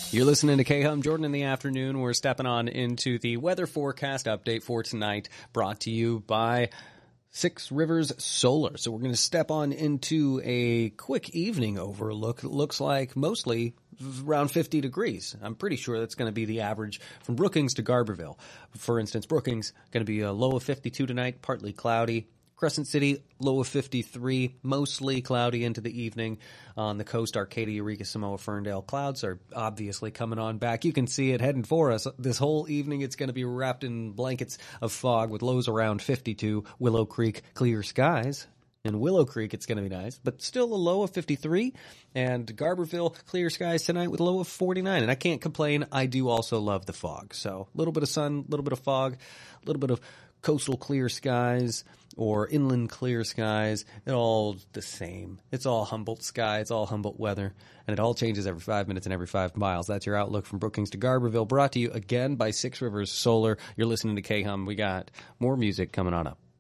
You're listening to K-Hum, Jordan in the afternoon. We're stepping on into the weather forecast update for tonight, brought to you by Six Rivers Solar. So we're going to step on into a quick evening overlook. It looks like mostly around 50 degrees. I'm pretty sure that's going to be the average from Brookings to Garberville. For instance, Brookings going to be a low of 52 tonight, partly cloudy. Crescent City, low of 53, mostly cloudy into the evening. On the coast, Arcadia, Eureka, Samoa, Ferndale, clouds are obviously coming on back. You can see it heading for us. This whole evening, it's going to be wrapped in blankets of fog with lows around 52. Willow Creek, clear skies. In Willow Creek, it's going to be nice, but still a low of 53. And Garberville, clear skies tonight with a low of 49. And I can't complain. I do also love the fog. So a little bit of sun, a little bit of fog, a little bit of coastal clear skies or inland clear skies. It's all the same. It's all Humboldt sky. It's all Humboldt weather. And it all changes every 5 minutes and every 5 miles. That's your outlook from Brookings to Garberville, brought to you again by Six Rivers Solar. You're listening to K-Hum. We got more music coming on up.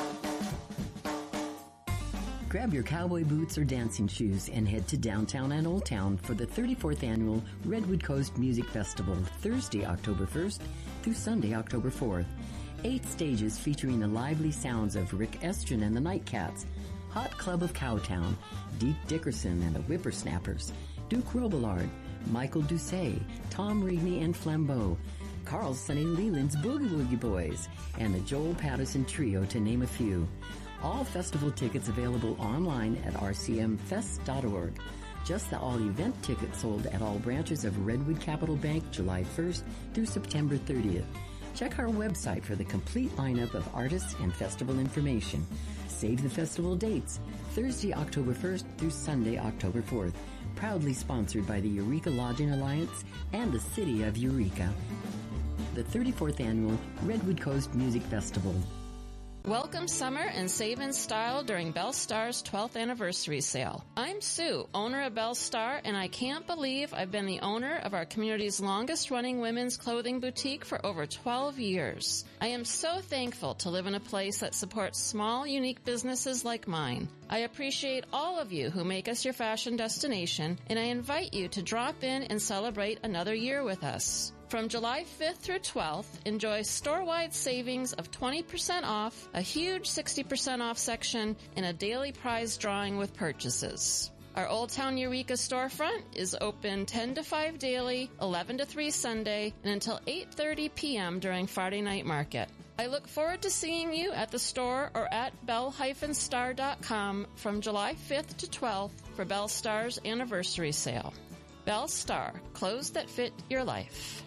Grab your cowboy boots or dancing shoes and head to downtown and Old Town for the 34th Annual Redwood Coast Music Festival, Thursday, October 1st through Sunday, October 4th. 8 stages featuring the lively sounds of Rick Estrin and the Nightcats, Hot Club of Cowtown, Deke Dickerson and the Whippersnappers, Duke Robillard, Michael Doucet, Tom Regney and Flambeau, Carl Sonny Leland's Boogie Woogie Boys, and the Joel Patterson Trio, to name a few. All festival tickets available online at rcmfest.org. Just the all-event tickets sold at all branches of Redwood Capital Bank July 1st through September 30th. Check our website for the complete lineup of artists and festival information. Save the festival dates, Thursday, October 1st through Sunday, October 4th. Proudly sponsored by the Eureka Lodging Alliance and the City of Eureka. The 34th Annual Redwood Coast Music Festival. Welcome summer and save in style during Belle Star's 12th anniversary sale. I'm Sue, owner of Belle Star, and I can't believe I've been the owner of our community's longest running women's clothing boutique for over 12 years. I am so thankful to live in a place that supports small, unique businesses like mine. I appreciate all of you who make us your fashion destination, and I invite you to drop in and celebrate another year with us. From July 5th through 12th, enjoy store-wide savings of 20% off, a huge 60% off section, and a daily prize drawing with purchases. Our Old Town Eureka storefront is open 10 to 5 daily, 11 to 3 Sunday, and until 8:30 p.m. during Friday night market. I look forward to seeing you at the store or at belle-star.com from July 5th to 12th for Belle Star's anniversary sale. Belle Star, clothes that fit your life.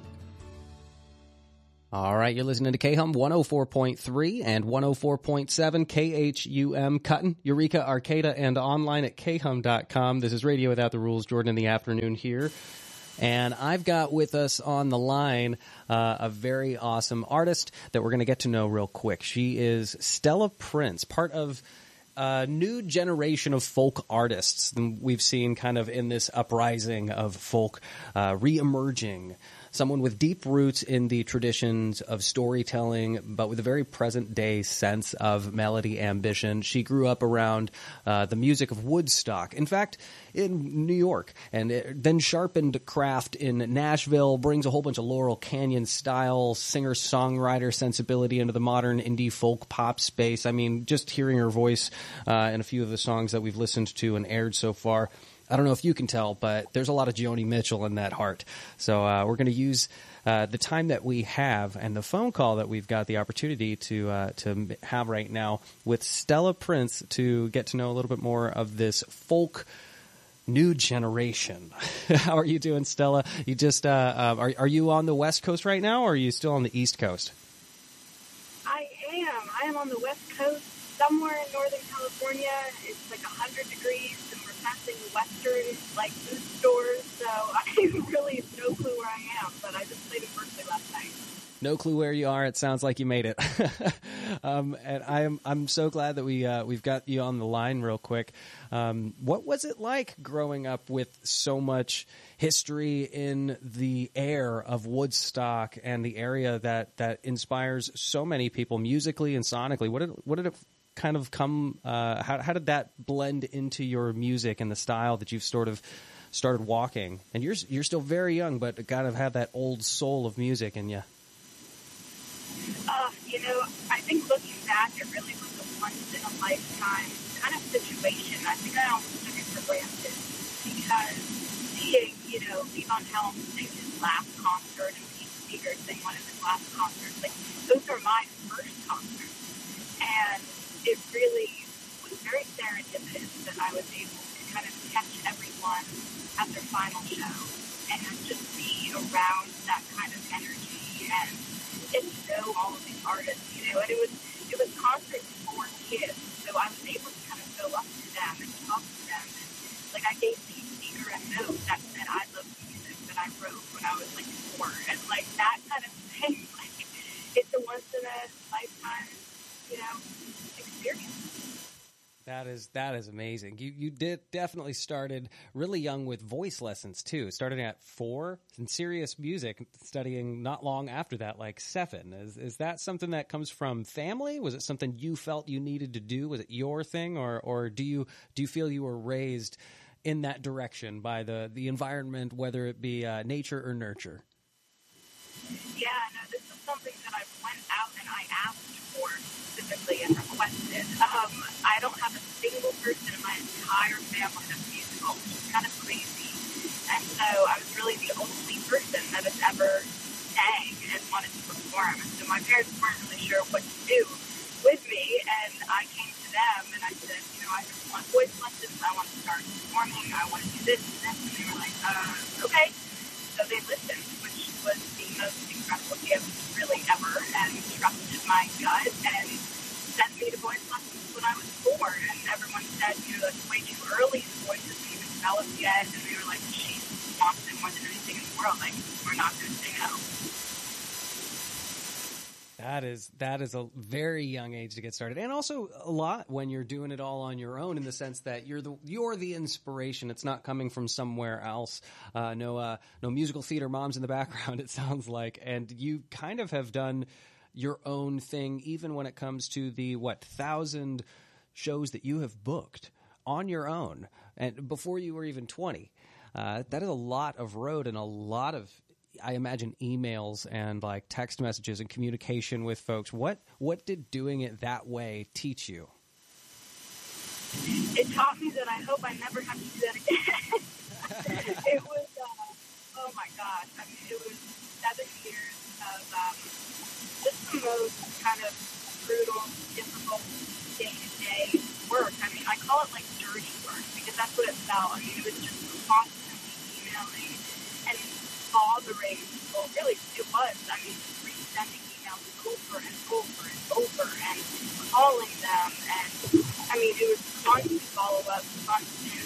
All right, you're listening to K-Hum 104.3 and 104.7 KHUM Cutton, Eureka, Arcata, and online at khum.com. This is Radio Without the Rules. Jordan in the afternoon here. And I've got with us on the line a very awesome artist that we're going to get to know real quick. She is Stella Prince, part of a new generation of folk artists we've seen kind of in this uprising of folk re-emerging. Someone with deep roots in the traditions of storytelling, but with a very present-day sense of melody ambition. She grew up around the music of Woodstock. In fact, in New York, and then sharpened craft in Nashville, brings a whole bunch of Laurel Canyon-style singer-songwriter sensibility into the modern indie folk pop space. I mean, just hearing her voice in a few of the songs that we've listened to and aired so far, I don't know if you can tell, but there's a lot of Joni Mitchell in that heart. So we're going to use the time that we have and the phone call that we've got the opportunity to have right now with Stella Prince to get to know a little bit more of this folk new generation. How are you doing, Stella? You just are you on the West Coast right now, or are you still on the East Coast? I am on the West Coast, somewhere in Northern California. It's like 100 degrees, and we're passing Western food stores, so I really have no clue where I am. But I just played a birthday last night. No clue where you are. It sounds like you made it. And I'm so glad that we've got you on the line real quick. What was it like growing up with so much history in the air of Woodstock and the area that inspires so many people musically and sonically? What did it kind of come? How did that blend into your music and the style that you've sort of started walking. And you're still very young, but kind of have that old soul of music in you. I think looking back, it really was a once-in-a-lifetime kind of situation. I think I almost took it for granted because seeing, Levon Helm sing his last concert and Pete Seeger sing one of his last concerts, like, those are my first concerts. And it really was very serendipitous that I was able to kind of catch everyone at their final show and just be around that kind of energy and get to know all of these artists, and it was concerts for kids, so I was able to kind of go up to them and talk to them, and like I gave Pete Seeger a note that said I love the music that I wrote when I was like 4, and like that kind of thing, like it's a once in a lifetime, experience. That is amazing. You definitely started really young with voice lessons too, starting at 4 and serious music, studying not long after that, like 7. Is that something that comes from family? Was it something you felt you needed to do? Was it your thing, or do you feel you were raised in that direction by the environment, whether it be nature or nurture? Yeah, no, this is something that I went out and I asked for specifically and requested. I don't have a single person in my entire family that's musical, which is kind of crazy. And so I was really the only person that has ever sang and wanted to perform. And so my parents weren't really sure what to do with me. And I came to them and I said, I just want voice lessons. I want to start performing. I want to do this and this. And they were like, okay. So they listened, which was the most incredible gift really ever, and trusted my gut and sent me to voice lessons when I was 4. And everyone said, that's way too early. The voice isn't even developed yet. And they were like, she wants it more than anything in the world. Like, we're not going to say no. That is a very young age to get started, and also a lot when you're doing it all on your own, in the sense that you're the inspiration. It's not coming from somewhere else. No musical theater moms in the background, it sounds like, and you kind of have done your own thing, even when it comes to the 1,000 shows that you have booked on your own, and before you were even 20. That is a lot of road and a lot of, I imagine, emails and like text messages and communication with folks. What did doing it that way teach you? It taught me that I hope I never have to do that again. It was, oh my gosh. I mean, it was 7 years of just the most kind of brutal, difficult day-to-day work. I mean, I call it like dirty work because that's what it felt. I mean, it was just constantly emailing and bothering people. Really, it was. I mean, resending emails over and over and over and calling them. And, I mean, it was constant follow-up, constant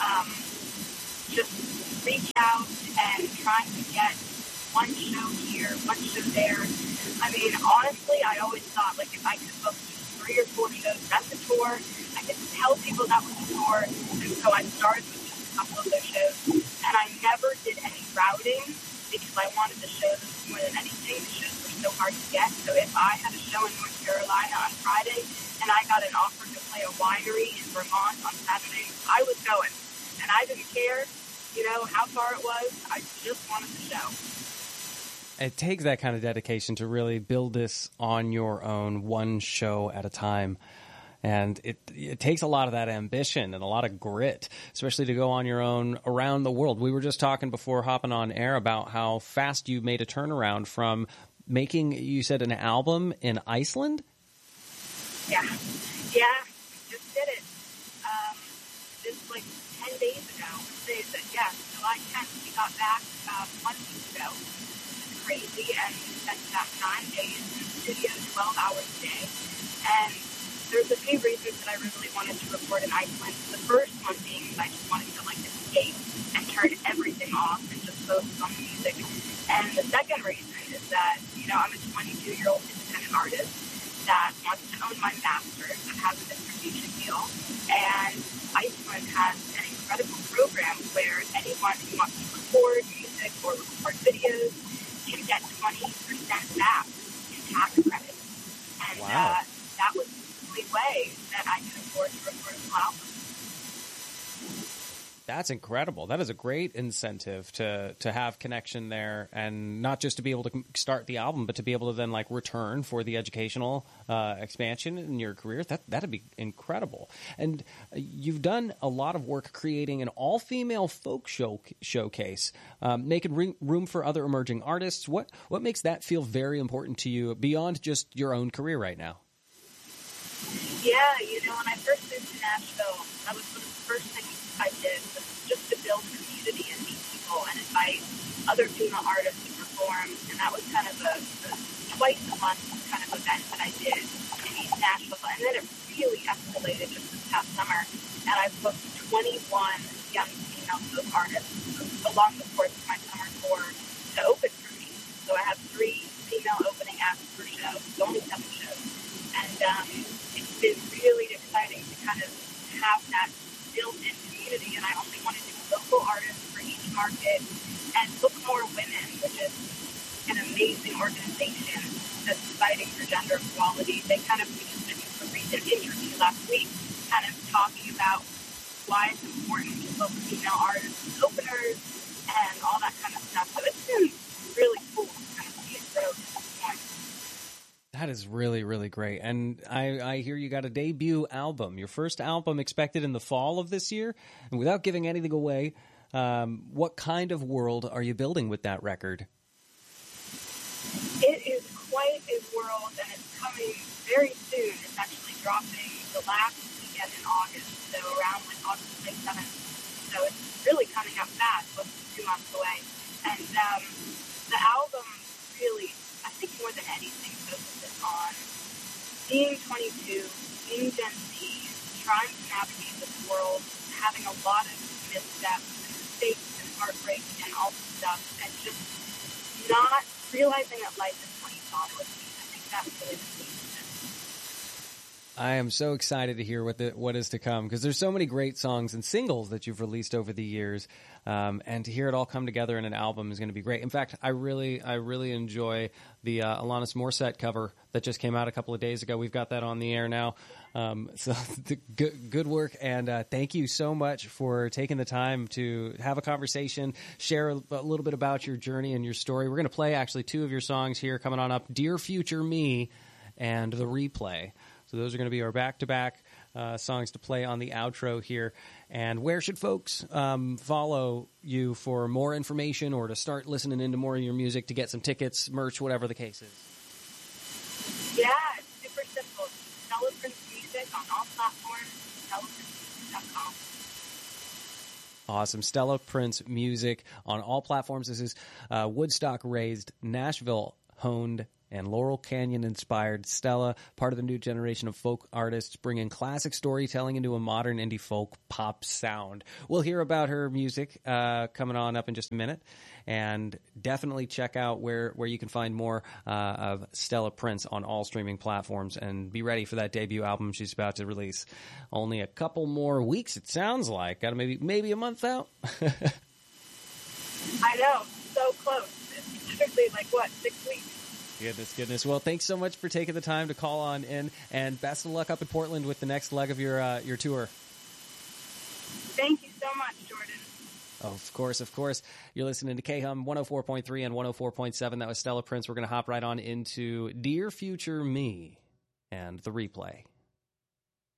just reach out and trying to get one show here, one show there. I mean, honestly, I always thought, like, if I could book 3 or 4 shows, that's a tour. I could tell people that was a tour. And so I started with just a couple of those shows. And I never did any routing because I wanted the shows more than anything. The shows were so hard to get. So if I had a show in North Carolina on Friday and I got an offer to play a winery in Vermont on Saturday, I was going. And I didn't care, how far it was. I just wanted the show. It takes that kind of dedication to really build this on your own, one show at a time. And it takes a lot of that ambition and a lot of grit, especially to go on your own around the world. We were just talking before hopping on air about how fast you made a turnaround from making, you said, an album in Iceland? Yeah, just did it. Just like 10 days ago. July 10th, we got back 1 week ago. It's crazy, and we spent about 9 days in the studio, 12 hours a day. And there's a few reasons that I really wanted to record in Iceland. The first one being that I just wanted to escape and turn everything off and just focus on the music. And the second reason is that, I'm a 22-year-old independent artist that wants to own my masters, that has a distribution deal. And Iceland has an incredible program where anyone who wants to record music or record videos can get 20% back in tax credits. And wow. That was way that I can afford to record a full album. That's incredible. That is a great incentive to have connection there, and not just to be able to start the album, but to be able to then like return for the educational expansion in your career. That'd be incredible. And you've done a lot of work creating an all-female folk showcase, making room for other emerging artists. What makes that feel very important to you beyond just your own career right now? Yeah, when I first moved to Nashville, that was one of the first things I did, was just to build community and meet people and invite other female artists to perform. And that was kind of a twice a month kind of event that I did in East Nashville. And then it really escalated just this past summer. And I've booked 21 young female folk artists along the course of my summer tour to open for me. So I have 3 female opening acts per show. It's only 7 shows. And it's been really exciting to kind of have that built-in community, and I only want to do local artists for each market and Book More Women, which is an amazing organization that's fighting for gender equality. We just did a recent interview last week kind of talking about why it's important to book female artists as openers and all that kind of stuff. So it's been really cool to kind of see it grow to this point. That is really, really great. And I hear you got a debut album, your first album expected in the fall of this year. And without giving anything away, what kind of world are you building with that record? It is quite a world, and it's coming very soon. It's actually dropping the last weekend in August, so around like August 27th. So it's really coming up fast, less than 2 months away. And the album really, I think more than anything, focuses on being 22, being Gen Z, trying to navigate this world, having a lot of missteps and mistakes and heartbreak and all this stuff, and just not realizing that life is what you thought it would be. I think that's really the key to this. I am so excited to hear what is to come, because there's so many great songs and singles that you've released over the years, and to hear it all come together in an album is going to be great. In fact, I really enjoy the Alanis Morissette cover that just came out a couple of days ago. We've got that on the air now. So good work, and thank you so much for taking the time to have a conversation, share a little bit about your journey and your story. We're going to play actually 2 of your songs here coming on up, Dear Future Me and The Replay. So those are going to be our back-to-back songs to play on the outro here. And where should folks follow you for more information or to start listening into more of your music, to get some tickets, merch, whatever the case is? Yeah, it's super simple. Stella Prince Music on all platforms, StellaPrinceMusic.com. Awesome. Stella Prince Music on all platforms. This is Woodstock-raised, Nashville-honed, and Laurel Canyon-inspired Stella, part of the new generation of folk artists, bringing classic storytelling into a modern indie folk pop sound. We'll hear about her music coming on up in just a minute, and definitely check out where you can find more of Stella Prince on all streaming platforms, and be ready for that debut album she's about to release. Only a couple more weeks, it sounds like. Got maybe a month out? I know, so close. It's typically 6 weeks. Goodness. Well, thanks so much for taking the time to call on in, and best of luck up in Portland with the next leg of your tour. Thank you so much, Jordan. Oh, of course. You're listening to KHUM 104.3 and 104.7. That was Stella Prince. We're going to hop right on into Dear Future Me and The Replay.